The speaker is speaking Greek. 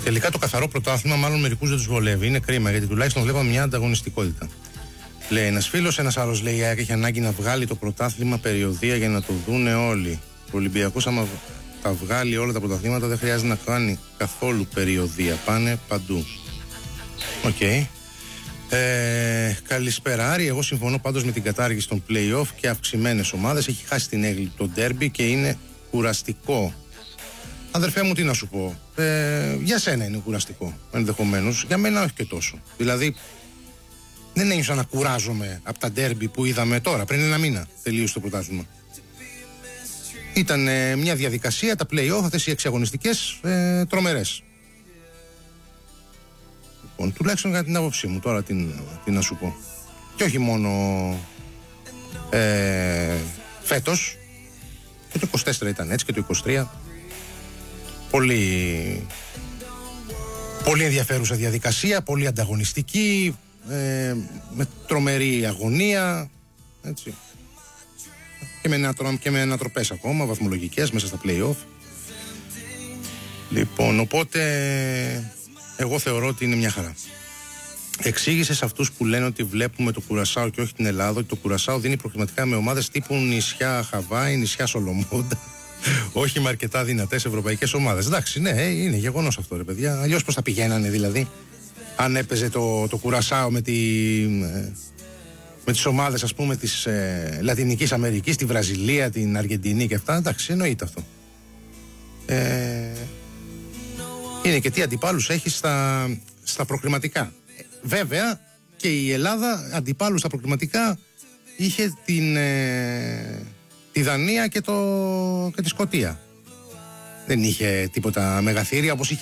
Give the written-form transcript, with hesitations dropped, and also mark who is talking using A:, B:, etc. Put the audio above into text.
A: Τελικά το καθαρό πρωτάθλημα μάλλον μερικούς δεν τους βολεύει. Είναι κρίμα γιατί τουλάχιστον βλέπαμε μια ανταγωνιστικότητα. Λέει ένας φίλος, ένας άλλος λέει: η ΑΕΚ έχει ανάγκη να βγάλει το πρωτάθλημα περιοδία για να το δούνε όλοι. Ο Ολυμπιακός, άμα τα βγάλει όλα τα πρωταθλήματα, δεν χρειάζεται να κάνει καθόλου περιοδία. Πάνε παντού. Οκ. Καλησπέρα Άρη. Εγώ συμφωνώ πάντως με την κατάργηση των play-off και αυξημένες ομάδες. Έχει χάσει την έγκλη το ντέρμπι και είναι κουραστικό. Αδερφέ μου, τι να σου πω. Για σένα είναι κουραστικό ενδεχομένως. Για μένα όχι και τόσο. Δηλαδή, δεν ένιωσα να κουράζομαι από τα ντέρμπι που είδαμε τώρα, πριν ένα μήνα τελείωσε το πρωτάθλημα. Ήταν μια διαδικασία, τα play-off, αυτές οι εξαγωνιστικές τρομερές. Λοιπόν, τουλάχιστον κατά την άποψή μου, τώρα τι να σου πω. Και όχι μόνο φέτος, και το 24 ήταν έτσι και το 23. Πολύ ενδιαφέρουσα διαδικασία, πολύ ανταγωνιστική, με τρομερή αγωνία, έτσι. Και με ανατροπές ακόμα, βαθμολογικές μέσα στα play-off. Λοιπόν, οπότε εγώ θεωρώ ότι είναι μια χαρά. Εξήγησε σε αυτούς που λένε ότι βλέπουμε το Κουρασάο και όχι την Ελλάδα, ότι το Κουρασάο δίνει προκριματικά με ομάδες τύπου νησιά Χαβάη, νησιά Σολομόντα, όχι με αρκετά δυνατές ευρωπαϊκές ομάδες. Εντάξει, ναι, είναι γεγονός αυτό, ρε παιδιά. Αλλιώς πώς θα πηγαίνανε δηλαδή, αν έπαιζε το Κουρασάο με τις ομάδες, ας πούμε, της Λατινικής Αμερικής, τη Βραζιλία, την Αργεντινή και αυτά. Εντάξει, εννοείται αυτό. Είναι και τι αντιπάλους έχει στα προκριματικά. Βέβαια και η Ελλάδα αντιπάλους στα προκριματικά είχε τη Δανία και τη Σκωτία. Δεν είχε τίποτα μεγαθύρια όπως είχε